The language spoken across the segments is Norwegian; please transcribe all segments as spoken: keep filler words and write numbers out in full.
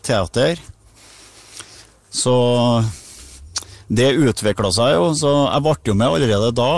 teater. Så det utviklet seg jo, så jeg ble jo med allerede da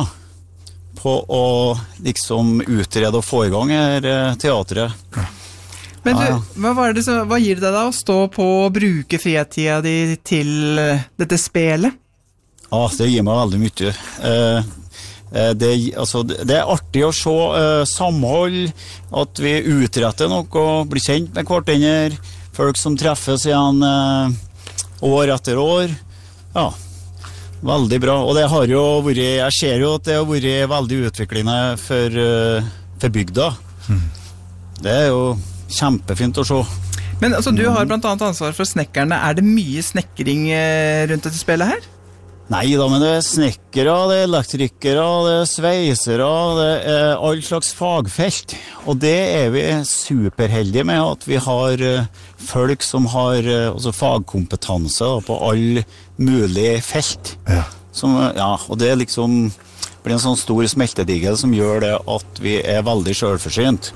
på å liksom utrede og få i gang her teatret. Men du, Ja, ja. hva, var det så, hva gir det deg da å stå på og bruke fritida di til eh, dette spelet? Ja, det gir meg veldig mye. Eh, eh, det, altså, det det er artig å se eh, samhold, at vi utretter noe og blir kjent med hverandre, folk som treffes igjen eh, år etter år. Ja, veldig bra. Og det har jo vært, jeg ser jo at det har vært veldig utviklende for, eh, for bygda. Mm. Det er jo kjempefint å se. Men altså, du har blant annet ansvar for snekkerne. Er det mye snekring eh, rundt dette spillet her? Nei da, men det er snekkere, det er elektrikere, det er sveisere, det er all slags fagfelt. Og det er vi superheldige med, at vi har uh, folk som har uh, altså fagkompetanse da, på all mulig felt. Ja. Som, uh, ja, og det er liksom blir en sånn stor smeltedigel som gjør det at vi er veldig selvforsynt.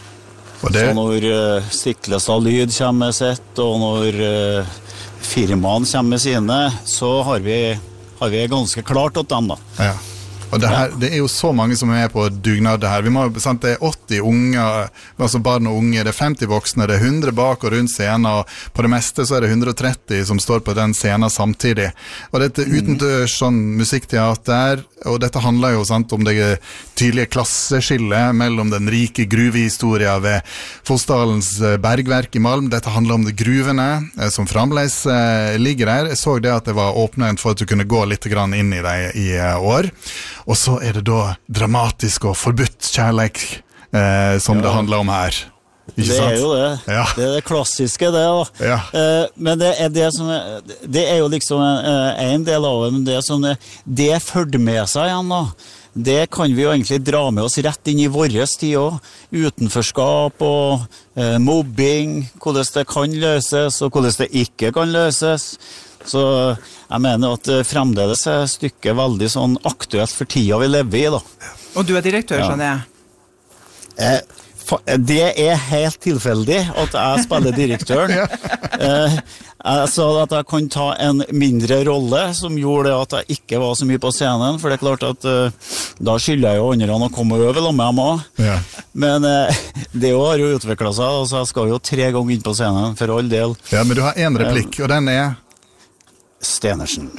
Og det... Så når uh, Stiklestad Lyd kommer med sitt, og når uh, firmaen kommer med sine, så har vi, har vi ganske klart åt dem da. Ja. Og det, her, det er jo så mange som er med på dugnad her. Vi må, sant, det er åtti unger, altså barn og unge, det er femti voksne, det er hundre bak og rundt scenen, og på det meste så er det hundre og tretti som står på den scenen samtidig. Og dette utendørs sånn musikkteater, og dette handler jo sant, om det tydelige klasseskillet mellom den rike gruvehistorien ved Fossdalens bergverk i Malm. Dette handler om de gruvene som fremdeles ligger der. Jeg så det at det var åpnet for at du kunne gå litt grann inn i det i år. Og så er det da dramatisk og forbudt kjærleik eh, som ja. Det handler om her. Ikke det sant? Er jo det. Ja. Det er det klassiske, det da. Ja. Eh, men det er, det, som er, det er jo liksom en, en del av det, men det som det, det følger med seg igjen da. Det kan vi jo egentlig dra med oss rett inn i våres tid også. Utenforskap og eh, mobbing, hvordan det kan løses og hvordan det ikke kan løses. Så jeg mener at fremdeles er stykket veldig sånn aktuelt for tida vi lever i da. Og du er direktør, skjønner jeg? Eh, fa- det er helt tilfeldig at jeg spiller direktøren. eh, jeg sa at jeg kan ta en mindre rolle som gjorde at jeg ikke var så mye på scenen, for det er klart at eh, da skylder jeg jo andre å komme over med dem også. Ja. Men eh, det har jo utviklet seg, så jeg skal jo tre ganger inn på scenen for all del. Ja, men du har en replikk, og den er... Stenersen.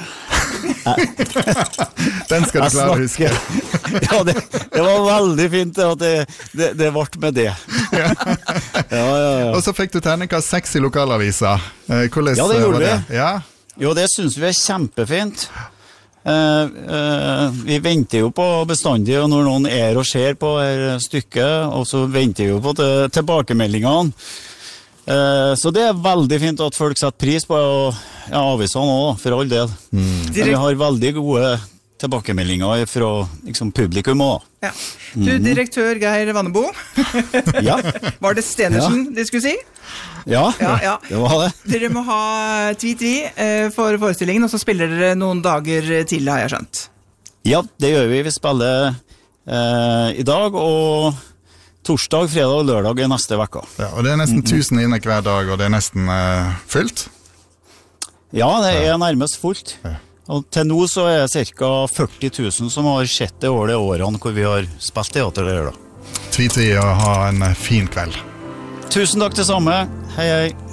Den skal du klare å huske. Ja, det, det var veldig fint at det, det, det ble med det. Ja. Ja, ja, ja. Og så fikk du terningkast seks i lokalavisa. Hvordan ja, det gjorde det? vi. Ja? Jo, det synes vi er kjempefint. Uh, uh, vi venter jo på bestandig, og når noen er og ser på her stykket, og så venter vi jo på til, tilbakemeldingene. Uh, så det er veldig fint at folk setter pris på og ja, avisene også, for all del. Mm. Vi har veldig gode tilbakemeldinger fra liksom, publikum også. Ja. Du, direktør Geir Vannebo. Ja. Var det Stenersen ja. De skulle si? Ja, ja, ja, det var det. Dere må ha tvi-tvi uh, for forestillingen, og så spiller dere noen dager til, har jeg skjønt. Ja, det gjør vi. Vi spiller uh, i dag, og... torsdag, fredag og lørdag er neste vekka. Ja, og det er nesten tusen inne hver dag, og det er nesten uh, fullt? Ja, det er nærmest fullt. Ja. Og til nå så er det cirka førti tusen som har sett det året årene hvor vi har spilt teater der da. Tvi-tvi og ha en fin kveld. Tusen takk til samme. Hei, hei.